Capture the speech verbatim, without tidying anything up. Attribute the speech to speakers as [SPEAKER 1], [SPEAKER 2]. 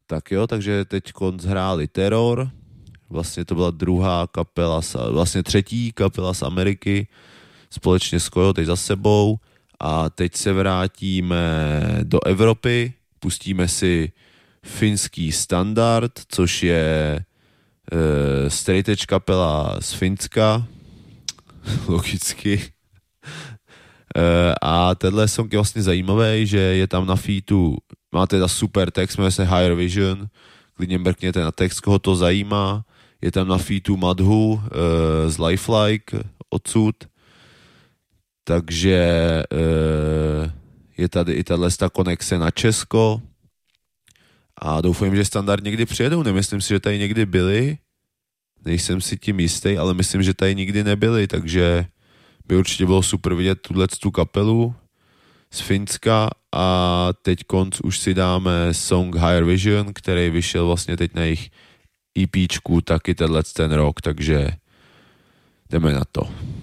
[SPEAKER 1] Tak jo, takže teď hráli Terror, vlastně to byla druhá kapela, vlastně třetí kapela z Ameriky, společně s Coyote za sebou a teď se vrátíme do Evropy, pustíme si finský Standard, což je e, straight edge kapela z Finska, logicky. e, a tenhle song je vlastně zajímavý, že je tam na featu, má teda super text, jmenuje se Higher Vision, klidně mrkněte na text, koho to zajímá, je tam na featu Madhu e, z Lifelike odsud, takže e, je tady i tato konexe na Česko a doufám, že Standard někdy přijedou, nemyslím si, že tady někdy byli, nejsem si tím jistý, ale myslím, že tady nikdy nebyli, takže by určitě bylo super vidět tu kapelu z Finska a teď konc už si dáme song Higher Vision, který vyšel vlastně teď na jejich EPčku taky tenhle ten rok, takže jdeme na to.